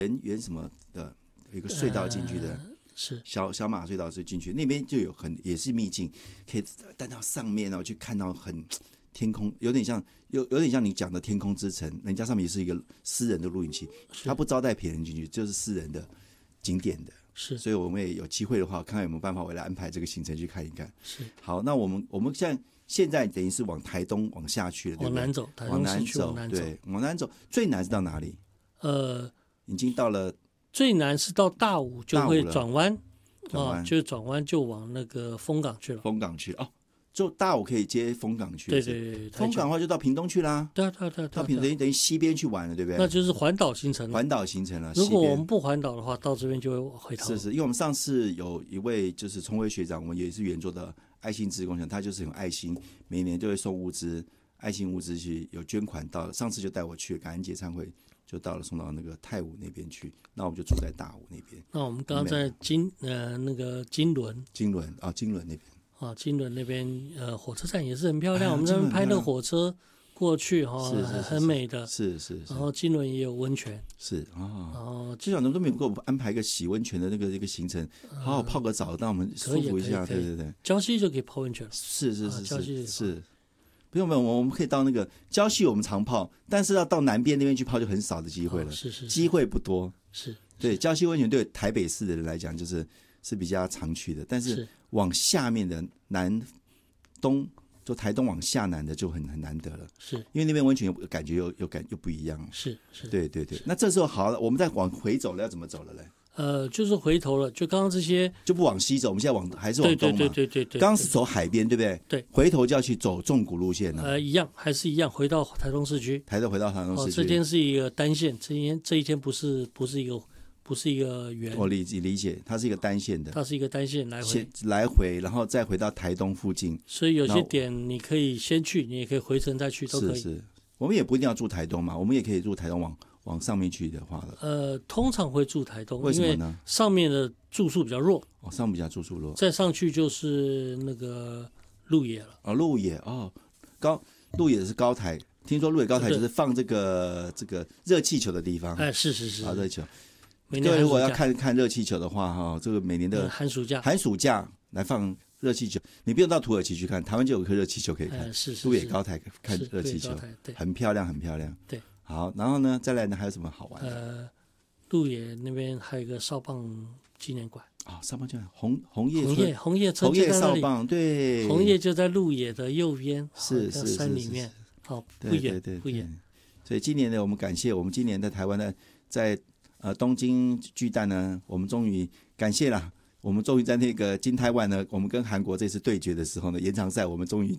原什么的有一个隧道进去的。 是小马隧道是进去那边就有也是秘境，可以站到上面去看到很天空，有点像你讲的天空之城，人家上面也是一个私人的录影器，他不招待别人进去，就是私人的景点的。 是， 所以我们也有机会的话，看看有没有办法为了安排这个行程去看一看。 是， 好，那我们现在等于是往台东往下去了，对不对？ 往南走，台东市区往南走， 对，往南走。最南是到哪里？已经到了。 最南是到大武就会转弯，就是转弯就往那个丰港去了。 丰港去哦，就大武可以接丰港去。 对对对， 丰港的话就到屏东去啦。 对， 到屏东等于西边去玩了，对不对？ 那就是环岛行程了。 环岛行程了。 如果我们不环岛的话，到这边就会回头。 是，因为我们上次有一位就是崇辉学长，我们也是原作的爱心志工人，他就是有爱心，每年就会送物资，爱心物资去有捐款到。上次就带我去感恩节餐会。就送到那个太武那边去，那我们就住在大武那边。 那我们刚刚在那个金轮那边金轮那边火车站也是很漂亮，我们那边拍那个火车过去很美的。 是。 然后金轮也有温泉。 是然后机长都没有给我安排一个洗温泉的一个行程，好好泡个澡，让我们舒服一下。对。 礁溪就可以泡温泉了。 是。不用，我们可以到那个礁溪，我们常泡，但是要到南边那边去泡就很少的机会了，机会不多。 是， 对，礁溪温泉对台北市的人来讲是比较常去的，但是往下面的南东，就台东往下南的就很难得了， 是因为那边温泉感觉又不一样。 是， 对。那这时候好了，我们再往回走了，要怎么走了嘞？ 就是回头了，就刚刚这些就不往西走，我们现在还是往东嘛。 对。 刚刚是走海边，对不对？ 对。 回头就要去走纵谷路线了。 还是一样，回到台东市区。 回到台东市区。 这天是一个单线，这一天不是一个圆。 我理解，它是一个单线的。 它是一个单线来回，然后再回到台东附近。 所以有些点你可以先去，你也可以回程再去，都可以。 是。我们也不一定要住台东嘛，我们也可以住台东往上面去的话了。 通常会住台东， 为什么呢？ 因为上面的住宿比较弱。 上面比较住宿弱。 再上去就是那个鹿野了。 鹿野鹿野是高台，听说鹿野高台就是放这个热气球的地方。 是。 热气球。对，如果要看热气球的话，这个每年的寒暑假来放热气球，你不用到土耳其去看，台湾就有一颗热气球可以看。 是。 鹿野高台看热气球，很漂亮。 对。 好，然后呢，再来呢还有什么好玩的？鹿野那边还有一个少棒纪念馆。 少棒纪念红叶少棒，对， 红叶就在鹿野的右边， 是山里面，不远。 所以今年呢，我们感谢我们今年在台湾呢，在东京巨蛋呢，我们终于感谢了。我们终于在那个金台湾呢，我们跟韩国这次对决的时候呢，延长赛我们终于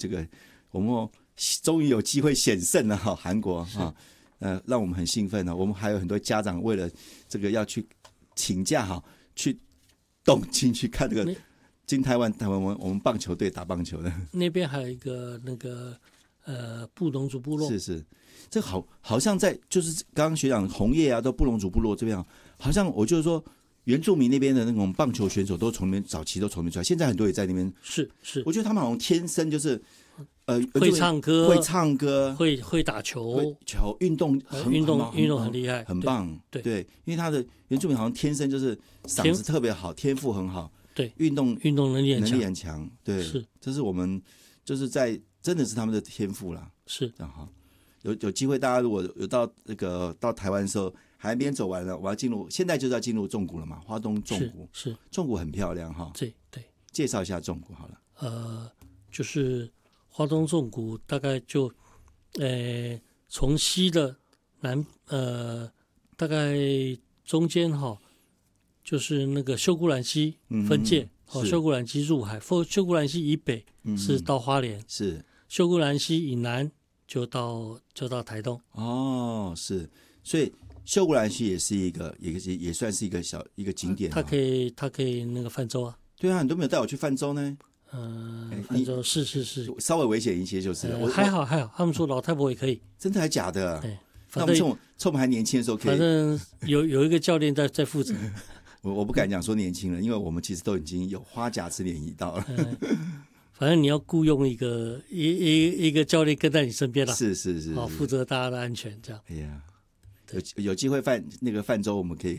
有机会险胜了韩国让我们很兴奋。我们还有很多家长为了这个要去请假去东京去看这个金台湾我们棒球队打棒球的。 那边还有一个那个布农族部落。 是，这好像在就是刚刚学长红叶都布农族部落这边好像我就是说原住民那边的那种棒球选手都从那边早期都从那边出来，现在很多也在那边。 是， 我觉得他们好像天生就是会唱歌，会打球， 运动很厉害， 很棒。对，因为他的原住民好像天生就是嗓子特别好，天赋很好。 对， 运动能力很强。对， 是， 这是我们就是真的是他们的天赋啦。 是， 好，有机会大家如果有到台湾的时候，海边走完了，我要现在就是要进入纵谷了嘛，花东纵谷。 是纵谷很漂亮对， 介绍一下纵谷好了。就是花东纵谷大概就从西的南大概中间就是那个秀姑峦溪分界。秀姑峦溪入海，秀姑峦溪以北是到花莲， 是秀姑峦溪以南就到台东。 是，所以秀姑峦溪也是也算是一个景点。 它可以那个泛舟啊。 对啊，你都没有带我去泛舟呢。 泛舟是稍微危险一些就是了。 还好，他们说老太婆也可以。 真的还假的？ 对， 那我们趁我们还年轻的时候可以。 反正有一个教练在负责。 我不敢讲说年轻人，因为我们其实都已经有花甲之年已到了。 反正你要雇佣一个教练跟在你身边了。 是， 负责大家的安全这样。 哎呀，有机会泛舟，我们可以